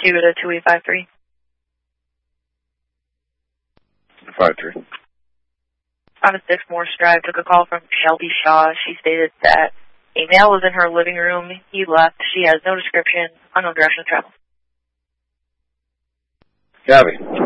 Cuba to 2853. 53. 5-6 Morse Drive took a call from Shelby Shaw. She stated that a male was in her living room. He left. She has no description, unknown direction of travel. Copy.